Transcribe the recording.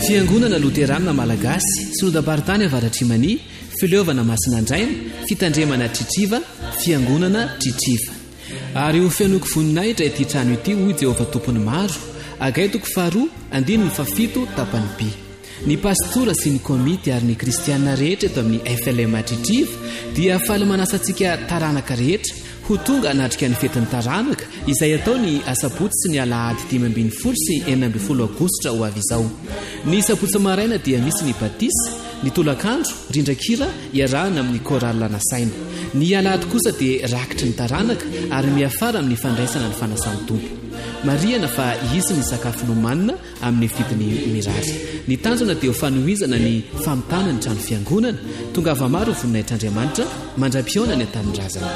Fiangonana Luterana Malagasy Sodabartany Avaratrimani fileovana Masinandraina fitandremana Tritriva fiangonana Tritriva ary ho fianoko voninahitra ity trano ity hoy Jehovah tompony maro agaitoko faharoa andino ny fafito tapany by ny pastora sy ny komity ary ny kristiana rehetra eto amin'ny FLM Tritriva dia faly manasantsika taranaka rehetra ho tonga anatrika ny fetin'ny taranaka izay atao ny asabotsy sy ny alahady 12 sy 14 Aogositra ho avy izao. Ny sabotsy maraina dia misy ny batisa, ny tolakandro, rindrakira iarahana amin'ny koral nasaina. Ny alahady kosa dia rakitry ny taranaka ary miafara amin'ny fandraisana ny fanasan'ny tompo. Mariana fa isy ny sakafo nomanina amin'ny vidiny mirary. Ny tanjona dia ho fanohizana ny famitana ny trano fiangonana tonga ava maro voninahitr' Andriamanitra mandra-pionany an-tanin-drazana.